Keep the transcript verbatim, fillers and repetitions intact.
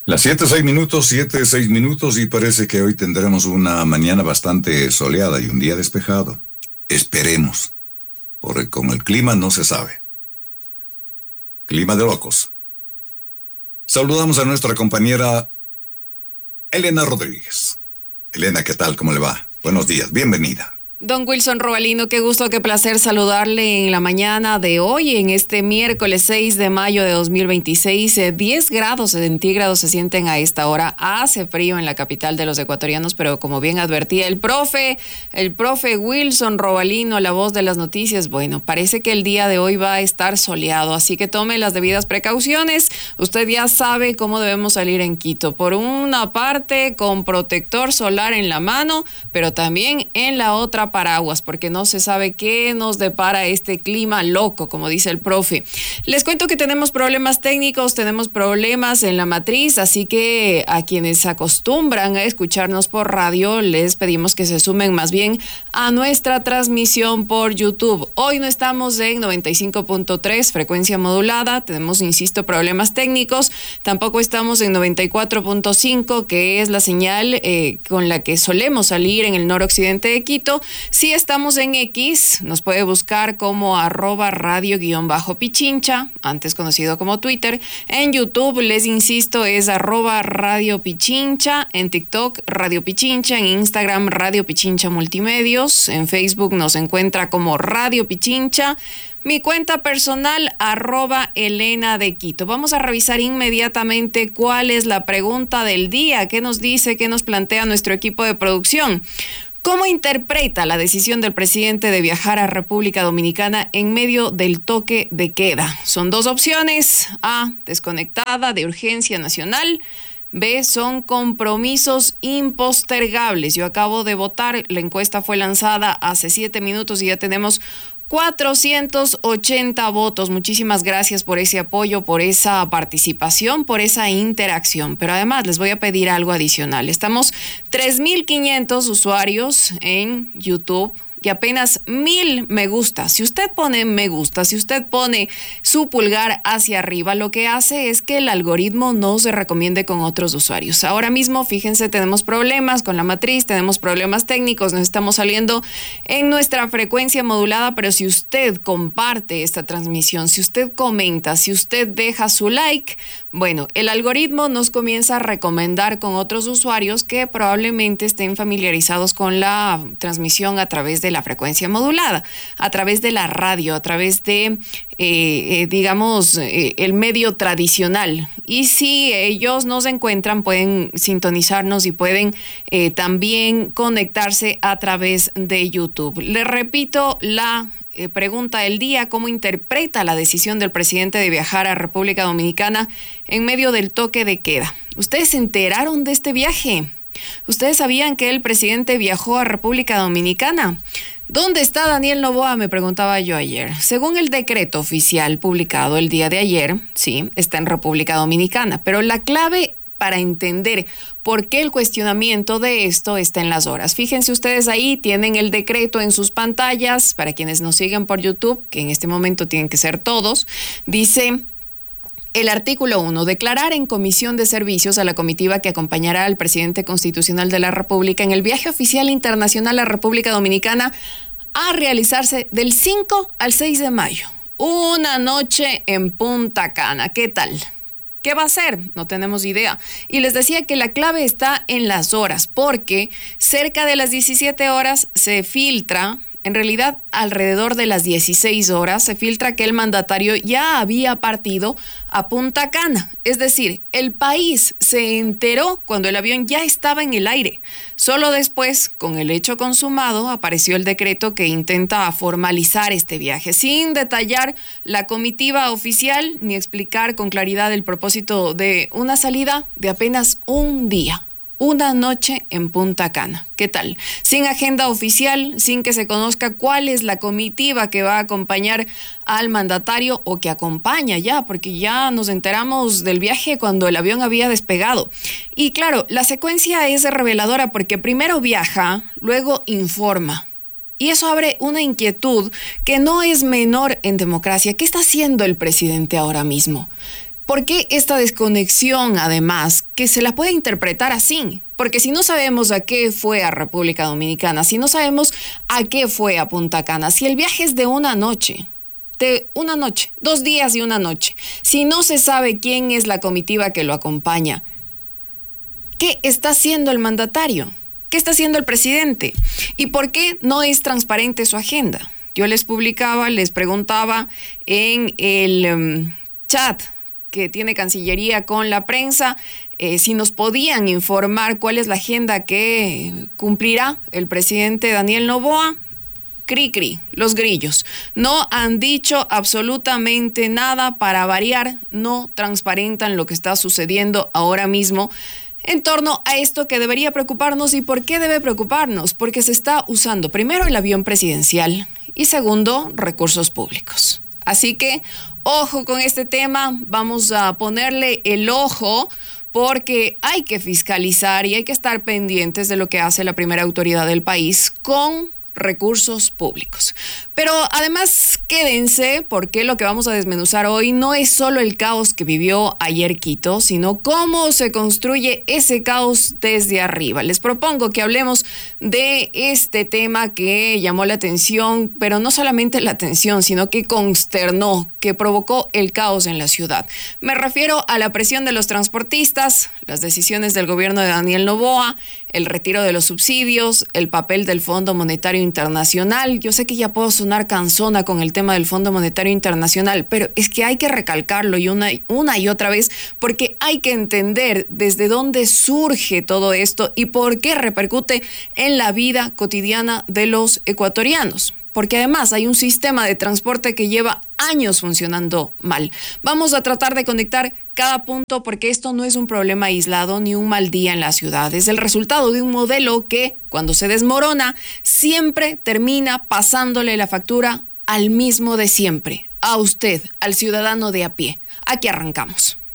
Las siete, seis minutos, siete, seis minutos y parece que hoy tendremos una mañana bastante soleada y un día despejado. Esperemos, porque con el clima no se sabe. Clima de locos. Saludamos a nuestra compañera Elena Rodríguez. Elena, ¿qué tal? ¿Cómo le va? Buenos días, bienvenida. Don Wilson Robalino, qué gusto, qué placer saludarle en la mañana de hoy, en este miércoles seis de mayo de dos mil veintiséis. Eh, diez grados centígrados se sienten a esta hora. Hace frío en la capital de los ecuatorianos, pero como bien advertía el profe, el profe Wilson Robalino, la voz de las noticias, bueno, parece que el día de hoy va a estar soleado, así que tome las debidas precauciones. Usted ya sabe cómo debemos salir en Quito. Por una parte, con protector solar en la mano, pero también en la otra paraguas, porque no se sabe qué nos depara este clima loco, como dice el profe. Les cuento que tenemos problemas técnicos, tenemos problemas en la matriz, así que a quienes acostumbran a escucharnos por radio, les pedimos que se sumen más bien a nuestra transmisión por YouTube. Hoy no estamos en noventa y cinco punto tres, frecuencia modulada, tenemos, insisto, problemas técnicos, tampoco estamos en noventa y cuatro punto cinco, que es la señal eh, con la que solemos salir en el noroccidente de Quito. Si estamos en X, nos puede buscar como arroba radio guión bajo pichincha, antes conocido como Twitter. En YouTube, les insisto, es arroba radio pichincha. En TikTok, Radio Pichincha. En Instagram, Radio Pichincha Multimedios. En Facebook nos encuentra como Radio Pichincha. Mi cuenta personal, arroba Elena de Quito. Vamos a revisar inmediatamente cuál es la pregunta del día. ¿Qué nos dice, qué nos plantea nuestro equipo de producción? ¿Cómo interpreta la decisión del presidente de viajar a República Dominicana en medio del toque de queda? Son dos opciones. A, desconectada de urgencia nacional. B, son compromisos impostergables. Yo acabo de votar, la encuesta fue lanzada hace siete minutos y ya tenemos cuatrocientos ochenta votos. Muchísimas gracias por ese apoyo, por esa participación, por esa interacción. Pero además les voy a pedir algo adicional. Estamos tres mil quinientos usuarios en YouTube y apenas mil me gusta. Si usted pone me gusta, si usted pone su pulgar hacia arriba, lo que hace es que el algoritmo no se recomiende con otros usuarios. Ahora mismo, fíjense, tenemos problemas con la matriz, tenemos problemas técnicos, nos estamos saliendo en nuestra frecuencia modulada, pero si usted comparte esta transmisión, si usted comenta, si usted deja su like, bueno, el algoritmo nos comienza a recomendar con otros usuarios que probablemente estén familiarizados con la transmisión a través de la frecuencia modulada, a través de la radio, a través de, eh, eh, digamos, eh, el medio tradicional. Y si ellos nos encuentran, pueden sintonizarnos y pueden eh, también conectarse a través de YouTube. Les repito la eh, pregunta del día: ¿cómo interpreta la decisión del presidente de viajar a República Dominicana en medio del toque de queda? ¿Ustedes se enteraron de este viaje? ¿Ustedes sabían que el presidente viajó a República Dominicana? ¿Dónde está Daniel Noboa?, me preguntaba yo ayer. Según el decreto oficial publicado el día de ayer, sí, está en República Dominicana, pero la clave para entender por qué el cuestionamiento de esto está en las horas. Fíjense ustedes ahí, tienen el decreto en sus pantallas, para quienes nos siguen por YouTube, que en este momento tienen que ser todos, dice: el artículo uno, declarar en comisión de servicios a la comitiva que acompañará al presidente constitucional de la República en el viaje oficial internacional a República Dominicana a realizarse del cinco al seis de mayo. Una noche en Punta Cana. ¿Qué tal? ¿Qué va a hacer? No tenemos idea. Y les decía que la clave está en las horas, porque cerca de las diecisiete horas se filtra, en realidad alrededor de las dieciséis horas, se filtra que el mandatario ya había partido a Punta Cana. Es decir, el país se enteró cuando el avión ya estaba en el aire. Solo después, con el hecho consumado, apareció el decreto que intenta formalizar este viaje, sin detallar la comitiva oficial ni explicar con claridad el propósito de una salida de apenas un día. Una noche en Punta Cana. ¿Qué tal? Sin agenda oficial, sin que se conozca cuál es la comitiva que va a acompañar al mandatario o que acompaña ya, porque ya nos enteramos del viaje cuando el avión había despegado. Y claro, la secuencia es reveladora porque primero viaja, luego informa. Y eso abre una inquietud que no es menor en democracia. ¿Qué está haciendo el presidente ahora mismo? ¿Por qué esta desconexión, además, que se la puede interpretar así? Porque si no sabemos a qué fue a República Dominicana, si no sabemos a qué fue a Punta Cana, si el viaje es de una noche, de una noche, dos días y una noche, si no se sabe quién es la comitiva que lo acompaña, ¿qué está haciendo el mandatario? ¿Qué está haciendo el presidente? ¿Y por qué no es transparente su agenda? Yo les publicaba, les preguntaba en el um, chat que tiene Cancillería con la prensa, eh, si nos podían informar cuál es la agenda que cumplirá el presidente Daniel Noboa. Cri, cri, los grillos. No han dicho absolutamente nada. Para variar, no transparentan lo que está sucediendo ahora mismo en torno a esto que debería preocuparnos. ¿Y por qué debe preocuparnos? Porque se está usando primero el avión presidencial y segundo, recursos públicos. Así que, ojo con este tema, vamos a ponerle el ojo porque hay que fiscalizar y hay que estar pendientes de lo que hace la primera autoridad del país con recursos públicos. Pero además quédense porque lo que vamos a desmenuzar hoy no es solo el caos que vivió ayer Quito, sino cómo se construye ese caos desde arriba. Les propongo que hablemos de este tema que llamó la atención, pero no solamente la atención, sino que consternó, que provocó el caos en la ciudad. Me refiero a la presión de los transportistas, las decisiones del gobierno de Daniel Noboa, el retiro de los subsidios, el papel del Fondo Monetario Internacional. Yo sé que ya puedo sonar cansona con el tema del Fondo Monetario Internacional, pero es que hay que recalcarlo y una, una y otra vez porque hay que entender desde dónde surge todo esto y por qué repercute en la vida cotidiana de los ecuatorianos. Porque además hay un sistema de transporte que lleva años funcionando mal. Vamos a tratar de conectar cada punto porque esto no es un problema aislado ni un mal día en la ciudad. Es el resultado de un modelo que, cuando se desmorona, siempre termina pasándole la factura al mismo de siempre, a usted, al ciudadano de a pie. Aquí arrancamos.